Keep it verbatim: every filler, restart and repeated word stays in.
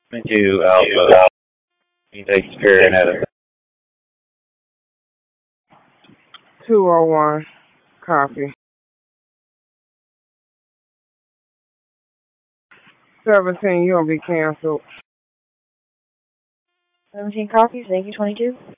twenty-two Alpha. Thanks for another. two oh one. Copy. seventeen, you'll be canceled. seventeen copies. Thank you, twenty-two.